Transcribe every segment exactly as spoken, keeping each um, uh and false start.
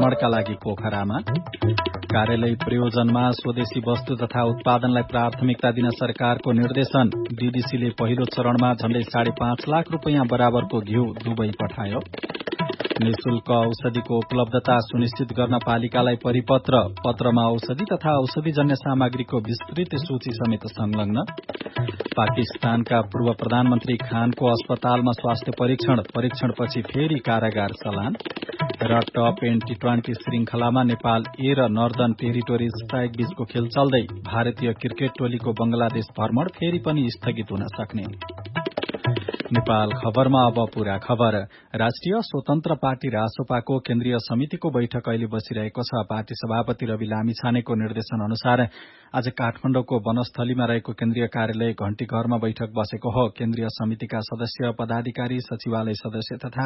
भ्रमणका लागि पोखरामा, कार्यालय प्रयोजनमा स्वदेशी वस्तु तथा उत्पादनलाई प्राथमिकता दिन सरकारको निर्देशन, डीडीसीले पहिलो चरणमा झण्डै साढे पाँच लाख रूपियाँ बराबरको घिउ दुबई पठायो, निशुल्क औषधिको उपलब्धता सुनिश्चित गर्न पालिकालाई परिपत्र, पत्रमा औषधि तथा औषधिजन्य सामग्रीको विस्तृत सूची समेत संलग्न, पाकिस्तानका पूर्व प्रधानमन्त्री खानको अस्पतालमा स्वास्थ्य परीक्षण, परीक्षणपछि फेरि कारागार चलान र टप एन टी ट्वेन्टी श्रृंखलामा नेपाल ए र नर्दर्न टेरिटोरी स्ट्राइक बीचको खेल चल्दै, भारतीय क्रिकेट टोलीको बंगलादेश भ्रमण फेरि पनि स्थगित हुन सक्ने। नेपाल खबरमा अब पूरा खबर। राष्ट्रिय स्वतन्त्र पार्टी रासोपाको केन्द्रीय समितिको बैठक अहिले बसिरहेको छ। पार्टी सभापति रवि लामिछानेको निर्देशन अनुसार आज काठमाडौँको वनस्थलीमा रहेको केन्द्रीय कार्यालय घण्टीघरमा बैठक बसेको हो। केन्द्रीय समितिका सदस्य, पदाधिकारी, सचिवालय सदस्य तथा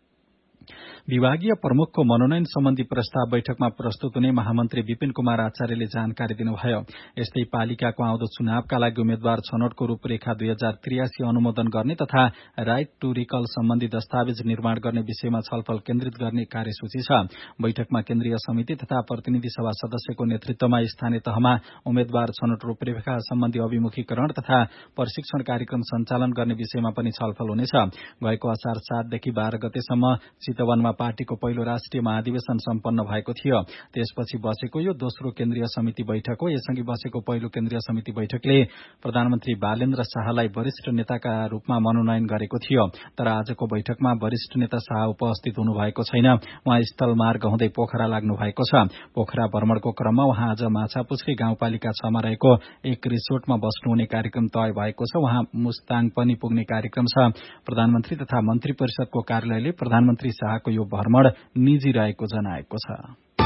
विभागीय प्रमुखको मनोनयन सम्बन्धी प्रस्ताव बैठकमा प्रस्तुत हुने महामन्त्री विपिन कुमार आचार्यले जानकारी दिनुभयो। यस्तै पालिकाको आउँदो चुनावका लागि उम्मेद्वार छनौटको रूपरेखा दुई हजार त्रियासी अनुमोदन गर्ने तथा राइट टू रिकल सम्बन्धी दस्तावेज निर्माण गर्ने विषयमा छलफल केन्द्रित गर्ने कार्यसूची छ। बैठकमा केन्द्रीय समिति तथा प्रतिनिधि सभा सदस्यको नेतृत्वमा स्थानीय तहमा उम्मेद्वार छनौट रूपरेखा सम्बन्धी अभिमुखीकरण तथा प्रशिक्षण कार्यक्रम सञ्चालन गर्ने विषयमा पनि छलफल हुनेछ। गएको असार सातदेखि बाह्र गतेसम्म चितवनमा पार्टीको पहिलो राष्ट्रिय महाधिवेशन सम्पन्न भएको थियो। त्यसपछि बसेको यो दोस्रो केन्द्रीय समिति बैठक हो। यसअघि बसेको पहिलो केन्द्रीय समिति बैठकले प्रधानमन्त्री बालेन्द्र शाहलाई वरिष्ठ नेताका रूपमा मनोनयन गरेको थियो। तर आजको बैठकमा वरिष्ठ नेता शाह उपस्थित हुनुभएको छैन। उहाँ स्थलमार्ग हुँदै पोखरा लाग्नु भएको छ। पोखरा भ्रमणको क्रममा उहाँ आज माछापुछ्री गाउँपालिका छमा रहेको एक रिसोर्टमा बस्नुहुने कार्यक्रम तय भएको छ। उहाँ मुस्ताङ पनि पुग्ने कार्यक्रम छ। प्रधानमन्त्री तथा मन्त्री परिषदको कार्यालयले प्रधानमन्त्री शाहको यो भ्रमण निजी रहेको जनाएको छ।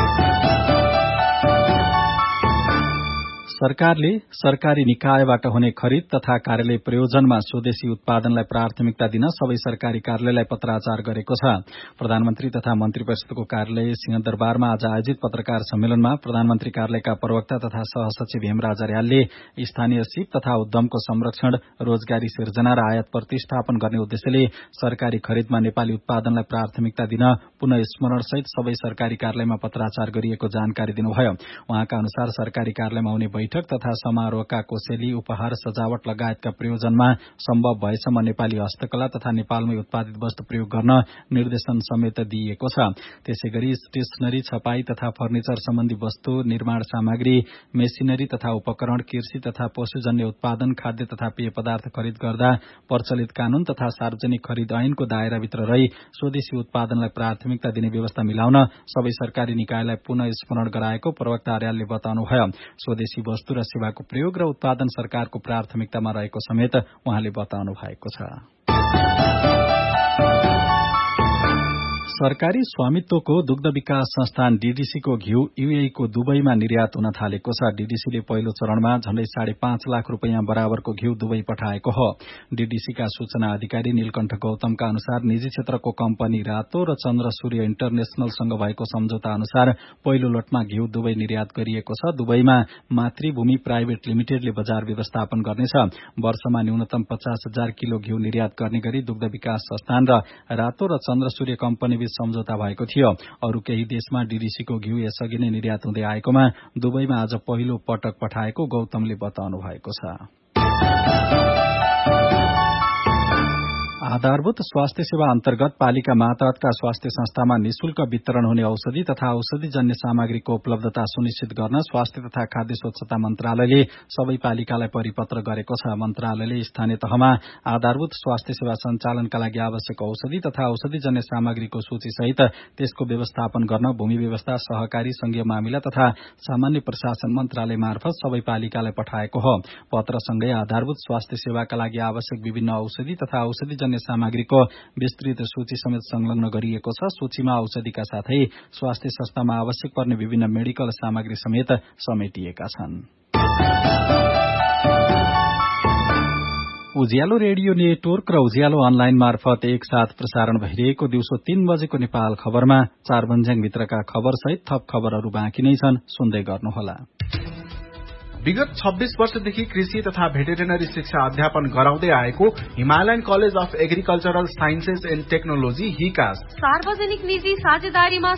सरकारले सरकारी निकायबाट हुने खरिद तथा कार्यालय प्रयोजनमा स्वदेशी उत्पादनलाई प्राथमिकता दिन सबै सरकारी कार्यालयलाई पत्राचार गरेको छ। प्रधानमन्त्री तथा मन्त्री परिषदको कार्यालय सिंहदरबारमा आज आयोजित पत्रकार सम्मेलनमा प्रधानमन्त्री कार्यालयका प्रवक्ता तथा सहसचिव हेमराज अर्यालले स्थानीय सिप तथा उद्यमको संरक्षण, रोजगारी सिर्जना र आयात प्रतिष्ठापन गर्ने उद्देश्यले सरकारी खरिदमा नेपाली उत्पादनलाई प्राथमिकता दिन पुनः स्मरणसहित सबै सरकारी कार्यालयमा पत्राचार गरिएको जानकारी दिनुभयो। उहाँका अनुसार सरकारी कार्यालयमा हुने बैठक तथा समारोहका कोसेली, उपहार, सजावट लगायतका प्रयोजनमा सम्भव भएसम्म नेपाली हस्तकला तथा नेपालमै उत्पादित वस्तु प्रयोग गर्न निर्देशन समेत दिइएको छ। त्यसैगरी स्टेशनरी, छपाई तथा फर्निचर सम्बन्धी वस्तु, निर्माण सामग्री, मेसिनरी तथा उपकरण, कृषि तथा पशुजन्य उत्पादन, खाद्य तथा पेय पदार्थ खरिद गर्दा प्रचलित कानून तथा सार्वजनिक खरिद ऐनको दायराभित्र रही स्वदेशी उत्पादनलाई प्राथमिकता दिने व्यवस्था मिलाउन सबै सरकारी निकायलाई पुनः स्मरण गराएको प्रवक्ता अर्यालले बताउनुभयो। स्वदेशी वस्तु र सेवाको प्रयोग र उत्पादन सरकारको प्राथमिकतामा रहेको समेत उहाँले बताउनु भएको छ। सरकारी स्वामित्वको दुग्ध विकास संस्थान डीडीसीको घिउ यूएईको दुबईमा निर्यात हुन थालेको छ। डीडीसीले पहिलो चरणमा झण्डै साढे पाँच लाख रूपियाँ बराबरको घिउ दुबई पठाएको हो। डीडीसीका सूचना अधिकारी नीलकण्ठ गौतमका अनुसार निजी क्षेत्रको कम्पनी रातो र चन्द्र सूर्य इन्टरनेशनलसँग भएको सम्झौता अनुसार पहिलो लटमा घिउ दुबई निर्यात गरिएको छ। दुबईमा मातृभूमि प्राइभेट लिमिटेडले बजार व्यवस्थापन गर्नेछ। वर्षमा न्यूनतम पचास हजार किलो घिउ निर्यात गर्ने गरी दुग्ध विकास संस्थान र रातो र चन्द्र सूर्य कम्पनी सम्झौता भएको थियो। अरू केही देशमा डीडीसीको घिउ यसअघि नै निर्यात हुँदै आएकोमा दुबईमा आज पहिलो पटक पठाएको गौतमले बताउनु भएको छ। आधारभूत स्वास्थ्य सेवा अन्तर्गत पालिका मातहतका स्वास्थ्य संस्थामा निशुल्क वितरण हुने औषधि तथा औषधिजन्य सामग्रीको उपलब्धता सुनिश्चित गर्न स्वास्थ्य तथा खाद्य स्वच्छता मन्त्रालयले सबै पालिकालाई परिपत्र गरेको छ। मन्त्रालयले स्थानीय तहमा आधारभूत स्वास्थ्य सेवा सञ्चालनका लागि आवश्यक औषधि तथा औषधिजन्य सामग्रीको सूचीसहित त्यसको व्यवस्थापन गर्न भूमि व्यवस्था, सहकारी, संघीय मामिला तथा सामान्य प्रशासन मन्त्रालय मार्फत सबै पालिकालाई पठाएको हो। पत्रसँगै आधारभूत स्वास्थ्य सेवाका लागि आवश्यक विभिन्न औषधि तथा औषधिजन्य सामग्रीको विस्तृत सूची समेत संलग्न गरिएको छ। सूचीमा औषधिका साथै स्वास्थ्य संस्थामा आवश्यक पर्ने विभिन्न मेडिकल सामग्री समेत समेटिएका छन्। उज्यालो रेडियो नेटवर्क र उज्यालो अनलाइन मार्फत एकसाथ प्रसारण भइरहेको दिउँसो तीन बजेको नेपाल खबरमा चार भन्ज्याङभित्रका खबरसहित थप खबरहरू बाँकी नै छन्, सुन्दै गर्नुहोला। विगत छब्बीस वर्षदेखि कृषि तथा भेटेरिनरी शिक्षा अध्यापन गराउँदै आएको Himalayan college of agricultural sciences and technology हिकास सार्वजनिक निजी साझेदारीमा